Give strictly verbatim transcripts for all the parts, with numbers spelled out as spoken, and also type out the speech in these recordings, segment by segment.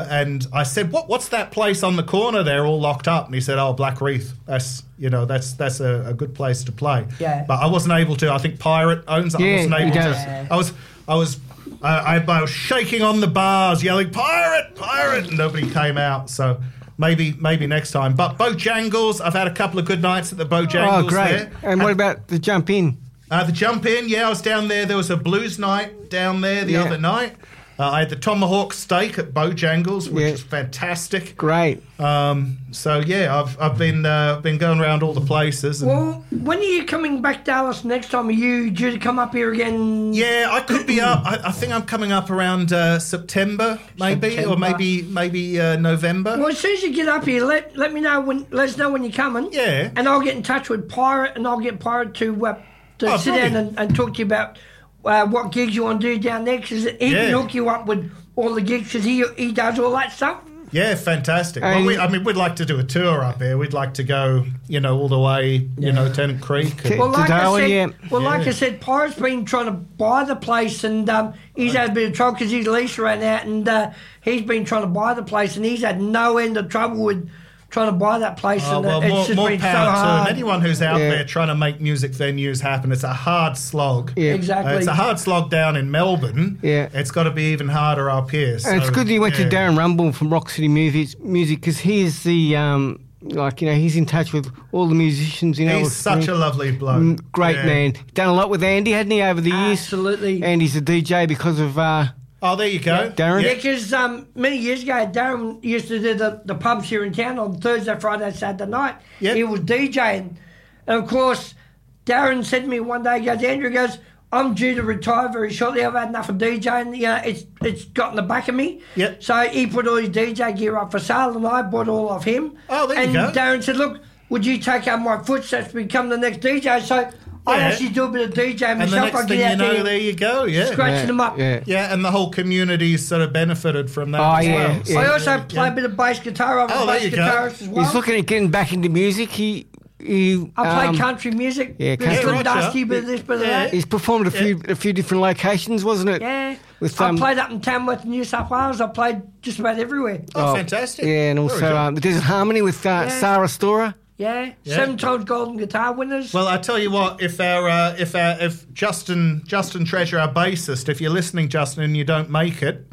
And I said, "What? What's that place on the corner there, all locked up?" And he said, "Oh, Black Reef. That's you know, that's that's a, a good place to play." Yeah. But I wasn't able to. I think Pirate owns it. Yeah, I wasn't he able does. to. I was, I was, uh, I, I was shaking on the bars, yelling, "Pirate, Pirate!" And nobody came out. So. Maybe maybe next time. But Bojangles, I've had a couple of good nights at the Bojangles Oh, great. there. And what about the jump in? Uh, the Jump In, yeah, I was down there. There was a blues night down there the Yeah. other night. Uh, I had the Tomahawk Steak at Bojangles, which Yeah. was fantastic. Great. Um, so, yeah, I've I've been uh, been going around all the places. And Well, when are you coming back, Dallas, next time? Are you due to come up here again? yeah, I could be up. I, I think I'm coming up around uh, September, maybe, or September. maybe maybe uh, November. Well, as soon as you get up here, let let me know when. Let us know when you're coming. Yeah. And I'll get in touch with Pirate, and I'll get Pirate to uh, to Oh, sit brilliant. down and, and talk to you about uh, what gigs you want to do down there, because he Yeah. can hook you up with all the gigs, because he he does all that stuff. Yeah, fantastic. And- well, we, I mean, we'd like to do a tour up here. We'd like to go, you know, all the way, you know, Tennant Creek. and- Well, like To I Darwin, said, yeah. well, like Yeah. I said, Pirate's been trying to buy the place, and um, he's had a bit of trouble because his lease ran out, and uh, he's been trying to buy the place, and he's had no end of trouble with trying to buy that place, Oh, and well, uh, it's more, just more been so power to hard. him. Anyone who's out Yeah. there trying to make music venues happen, it's a hard slog. Yeah. Exactly. Uh, it's a hard slog down in Melbourne. Yeah. It's got to be even harder up here. And it's so, good that you went yeah. to Darren Rumble from Rock City Music because he's the, um, like, you know, he's in touch with all the musicians, you know. He's with- such a lovely bloke. Mm, Great Yeah. man. Done a lot with Andy, hadn't he, over the years? Absolutely. Andy's a D J because of uh, Oh, there you go. Darren? Yeah, because um, many years ago, Darren used to do the, the pubs here in town on Thursday, Friday, Saturday night. Yep. He was DJing. And, of course, Darren said to me one day, he goes, Andrew goes, I'm due to retire very shortly. I've had enough of DJing. You know, it's it's got in the back of me. Yep. So he put all his D J gear up for sale, and I bought all of him. Oh, there you and go. Darren said, look, would you take up my footsteps to become the next D J? So I Yeah. actually do a bit of DJing And the myself. next I thing get you out know, there, there you go. Yeah. scratching yeah, them up. Yeah. Yeah, and the whole community sort of benefited from that Oh, as yeah, well. yeah. So, I also yeah, play yeah. a bit of bass guitar. I'm Oh, a there bass you go. guitarist as well. He's looking at getting back into music. He, he I play um, country music. yeah, bit country. of Yeah, Dusty, right, bit of this, bit of yeah. that. He's performed a few a few different locations, wasn't it? Yeah. With, I um, played up in Tamworth, New South Wales. I played just about everywhere. Oh, fantastic. Yeah, and Very also good. um, the Desert Harmony with uh, Yeah. Sarah Storer. Yeah. Yeah. Seven times golden guitar winners. Well, I tell you what, if our uh, if our, if Justin Justin Treasure, our bassist, if you're listening, Justin, and you don't make it,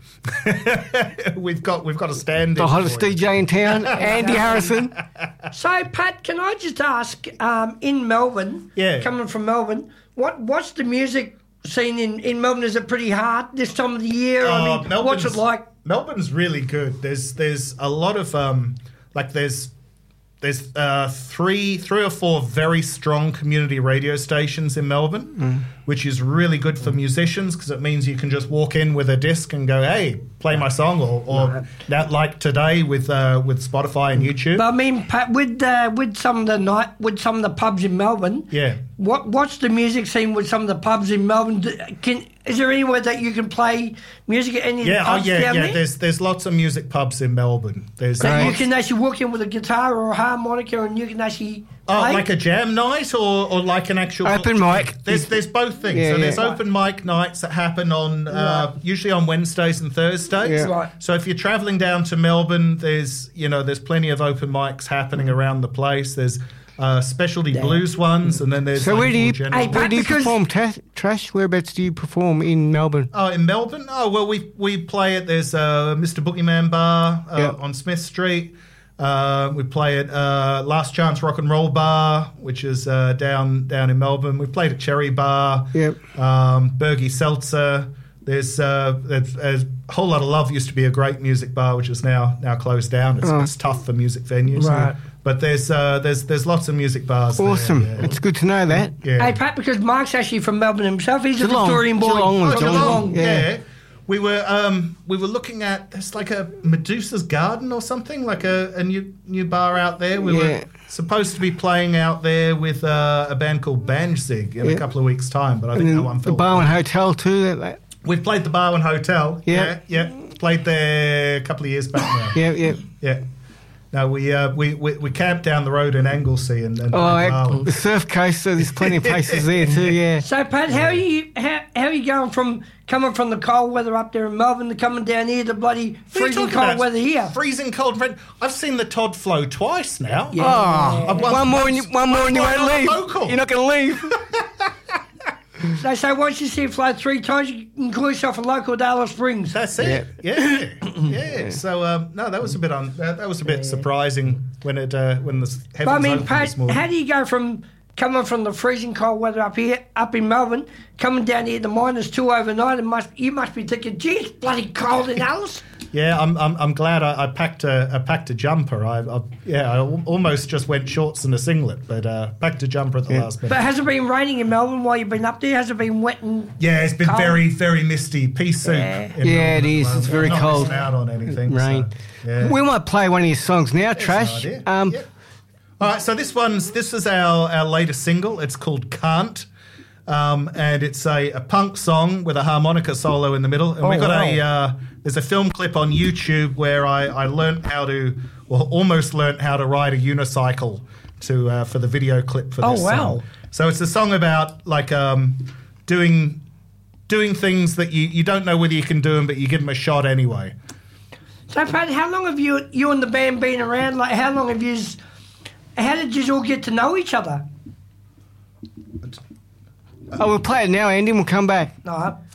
we've got we've got a stand. The hottest D J in town, Andy Harrison. So, Pat, can I just ask, um, in Melbourne, Yeah. coming from Melbourne, what what's the music scene in, in Melbourne? Is it pretty hard this time of the year? I Oh, mean, what's it Melbourne's- like? Melbourne's really good. There's there's a lot of um like there's there's uh, three three or four very strong community radio stations in Melbourne, Mm. which is really good for musicians because it means you can just walk in with a disc and go, hey, play my song, or, or that like today with uh, with Spotify and YouTube. But I mean, Pat, with uh, with some of the night, with some of the pubs in Melbourne, Yeah. What what's the music scene with some of the pubs in Melbourne? Do- Can is there anywhere that you can play music at any Yeah, of the oh pubs yeah, down yeah. there? There's there's lots of music pubs in Melbourne. There's That you lots- can actually walk in with a guitar or a harmonica and you can actually Oh, play? like a jam night or, or like an actual Open mic. There's there's both things. Yeah, so yeah. there's Right. open mic nights that happen on uh, Right. usually on Wednesdays and Thursdays. Yeah. Right. So if you're travelling down to Melbourne, there's you know there's plenty of open mics happening around the place. There's uh, specialty blues ones, and then there's So like where do more you general- Hey, where Pat, do you because- perform tra- trash? Whereabouts do you perform in Melbourne? Oh, in Melbourne? Oh, well, we we play it. There's uh, Mister Boogeyman Bar uh, Yeah. on Smith Street. Uh, we play at uh, Last Chance Rock and Roll Bar, which is uh, down down in Melbourne. We played at Cherry Bar. Yep. Um, Bergie Seltzer. There's, uh, there's, there's a whole lot of love. Used to be a great music bar, which is now now closed down. It's, Oh. it's tough for music venues. Right. But there's uh, there's there's lots of music bars. there, Awesome. yeah. It's good to know that. Yeah. Hey, Pat, because Mark's actually from Melbourne himself. He's a Geelong. Victorian boy. Geelong, Oh, Geelong. Geelong, Yeah. yeah. We were um, we were looking at there's like a Medusa's Garden or something, like a, a new new bar out there. We Yeah. were supposed to be playing out there with uh, a band called Banjzig in Yeah. a couple of weeks' time, but I And think then that one the fell. Barwon Hotel too. That, that, We've played the Barwon Hotel. Yeah. yeah, yeah. Played there a couple of years back now. yeah, yeah. Yeah. No, we, uh, we we we camped down the road in Anglesey and, and Oh, Marlin. the surf coast, so there's plenty of places there too, yeah. So, Pat, how are you? How, how are you going from coming from the cold weather up there in Melbourne to coming down here to bloody What are you freezing talking cold about? weather here? Freezing cold. and rain. I've seen the Todd flow twice now. Yeah. Oh, I've won- one more and you, one more and you why won't not leave. local? You're not going to leave. They say once you see it flow three times, you can call yourself a local Dallas Springs. That's it. Yeah, yeah. So um, no, that was a bit un- that, that was a bit surprising when it uh, when the heavens But I mean, opened Pat, this morning. how do you go from coming from the freezing cold weather up here, up in Melbourne, coming down here to minus two overnight, and must you must be thinking, geez, it's bloody cold in Alice. Yeah, I'm I'm, I'm glad I, I packed a I packed a jumper. I, I yeah, I al- almost just went shorts and a singlet, but uh, packed a jumper at the Yeah. last minute. But has it been raining in Melbourne while you've been up there? Has it been wet and Yeah, it's been cold? very, very misty. Pea soup. Yeah. in Yeah, Melbourne it at the is. moment. It's very I'm not cold. missing out on anything. Rain. So, yeah. We might play one of your songs now, That's Trash. an idea. Um, Yep. All right, so this one's this is our, our latest single. It's called Can't. Um, and it's a, a punk song with a harmonica solo in the middle. And Oh, we've got wow. a uh, there's a film clip on YouTube where I, I learnt how to, or almost learnt how to ride a unicycle to uh, for the video clip for Oh, this wow. song. So it's a song about like um, doing doing things that you, you don't know whether you can do them, but you give them a shot anyway. So, Pat, how long have you you and the band been around? Like, how long have you? How did you all get to know each other? oh, we'll play it now, Andy, and we'll come back. No,